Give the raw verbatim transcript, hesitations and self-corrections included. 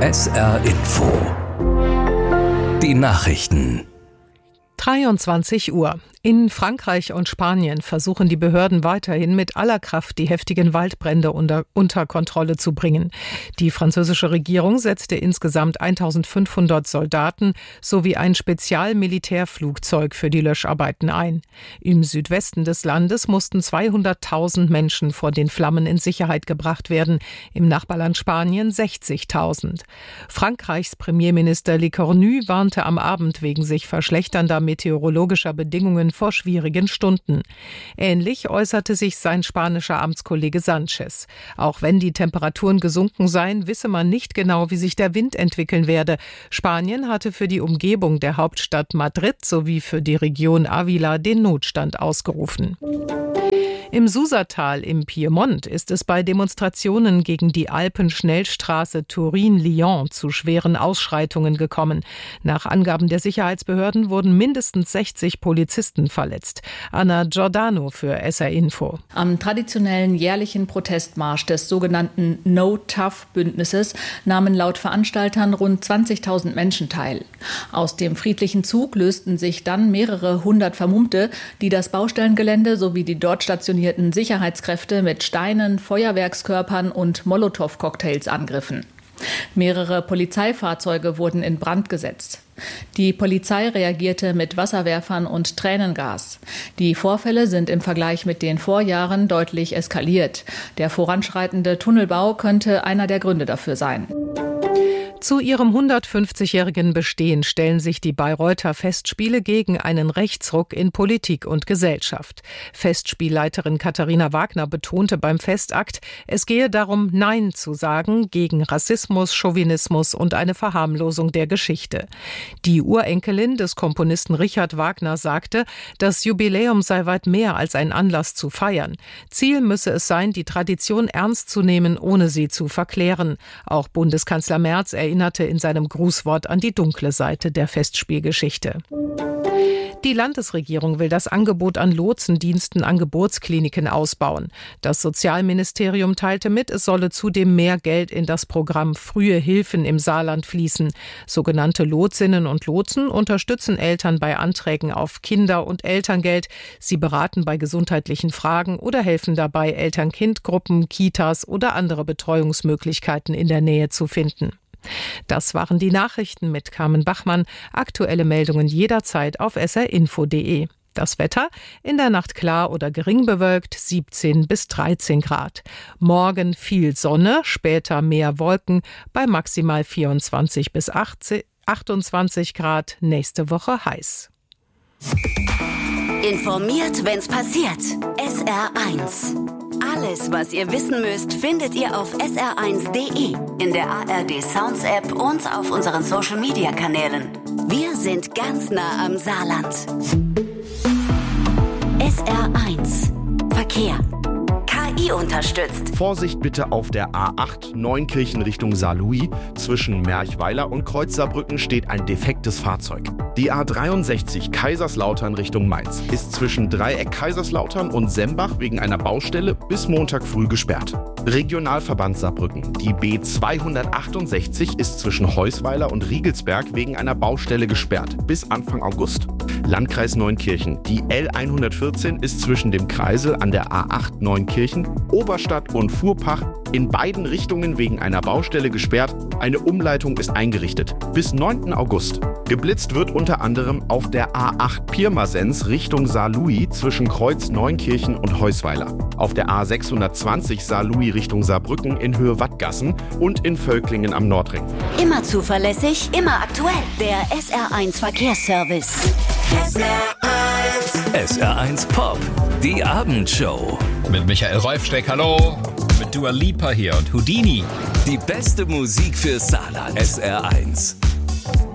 S R Info. Die Nachrichten. dreiundzwanzig Uhr. In Frankreich und Spanien versuchen die Behörden weiterhin mit aller Kraft, die heftigen Waldbrände unter, unter Kontrolle zu bringen. Die französische Regierung setzte insgesamt eintausendfünfhundert Soldaten sowie ein Spezialmilitärflugzeug für die Löscharbeiten ein. Im Südwesten des Landes mussten zweihunderttausend Menschen vor den Flammen in Sicherheit gebracht werden, im Nachbarland Spanien sechzigtausend. Frankreichs Premierminister Lecornu warnte am Abend wegen sich verschlechternder meteorologischer Bedingungen vor schwierigen Stunden. Ähnlich äußerte sich sein spanischer Amtskollege Sanchez. Auch wenn die Temperaturen gesunken seien, wisse man nicht genau, wie sich der Wind entwickeln werde. Spanien hatte für die Umgebung der Hauptstadt Madrid sowie für die Region Ávila den Notstand ausgerufen. Im Susatal im Piemont ist es bei Demonstrationen gegen die Alpenschnellstraße Turin-Lyon zu schweren Ausschreitungen gekommen. Nach Angaben der Sicherheitsbehörden wurden mindestens sechzig Polizisten verletzt. Anna Giordano für S R Info. Am traditionellen jährlichen Protestmarsch des sogenannten No-Tough-Bündnisses nahmen laut Veranstaltern rund zwanzigtausend Menschen teil. Aus dem friedlichen Zug lösten sich dann mehrere hundert Vermummte, die das Baustellengelände sowie die dort stationierten Sicherheitskräfte mit Steinen, Feuerwerkskörpern und Molotow-Cocktails angriffen. Mehrere Polizeifahrzeuge wurden in Brand gesetzt. Die Polizei reagierte mit Wasserwerfern und Tränengas. Die Vorfälle sind im Vergleich mit den Vorjahren deutlich eskaliert. Der voranschreitende Tunnelbau könnte einer der Gründe dafür sein. Zu ihrem hundertfünfzigjährigen Bestehen stellen sich die Bayreuther Festspiele gegen einen Rechtsruck in Politik und Gesellschaft. Festspielleiterin Katharina Wagner betonte beim Festakt, es gehe darum, Nein zu sagen gegen Rassismus, Chauvinismus und eine Verharmlosung der Geschichte. Die Urenkelin des Komponisten Richard Wagner sagte, das Jubiläum sei weit mehr als ein Anlass zu feiern. Ziel müsse es sein, die Tradition ernst zu nehmen, ohne sie zu verklären. Auch Bundeskanzler Merz erinnerte in seinem Grußwort an die dunkle Seite der Festspielgeschichte. Die Landesregierung will das Angebot an Lotsendiensten an Geburtskliniken ausbauen. Das Sozialministerium teilte mit, es solle zudem mehr Geld in das Programm Frühe Hilfen im Saarland fließen. Sogenannte Lotsinnen und Lotsen unterstützen Eltern bei Anträgen auf Kinder- und Elterngeld. Sie beraten bei gesundheitlichen Fragen oder helfen dabei, Eltern-Kind-Gruppen, Kitas oder andere Betreuungsmöglichkeiten in der Nähe zu finden. Das waren die Nachrichten mit Carmen Bachmann. Aktuelle Meldungen jederzeit auf s r info punkt d e. Das Wetter: in der Nacht klar oder gering bewölkt, siebzehn bis dreizehn Grad. Morgen viel Sonne, später mehr Wolken, bei maximal vierundzwanzig bis achtundzwanzig Grad. Nächste Woche heiß. Informiert, wenn's passiert. S R eins. Alles, was ihr wissen müsst, findet ihr auf s r eins punkt d e, in der A R D Sounds App und auf unseren Social Media Kanälen. Wir sind ganz nah am Saarland. S R eins. Verkehr. K I unterstützt. Vorsicht bitte auf der A acht Neunkirchen Richtung Saarlouis. Zwischen Merchweiler und Kreuz Saarbrücken steht ein defektes Fahrzeug. Die A dreiundsechzig Kaiserslautern Richtung Mainz ist zwischen Dreieck Kaiserslautern und Sembach wegen einer Baustelle bis Montag früh gesperrt. Regionalverband Saarbrücken. Die B zweihundertachtundsechzig ist zwischen Heusweiler und Riegelsberg wegen einer Baustelle gesperrt bis Anfang August. Landkreis Neunkirchen. Die L hundertvierzehn ist zwischen dem Kreisel an der A acht Neunkirchen, Oberstadt und Fuhrpach in beiden Richtungen wegen einer Baustelle gesperrt. Eine Umleitung ist eingerichtet bis neunten August. Geblitzt wird unter anderem auf der A acht Pirmasens Richtung Saarlouis zwischen Kreuz Neunkirchen und Heusweiler. Auf der A sechshundertzwanzig Saarlouis Richtung Saarbrücken in Höhe Wattgassen und in Völklingen am Nordring. Immer zuverlässig, immer aktuell. Der S R eins Verkehrsservice. S R eins. S R eins Pop. Die Abendshow. Mit Michael Rolfsteck, hallo. Mit Dua Lipa hier und Houdini. Die beste Musik für Saarland. S R eins.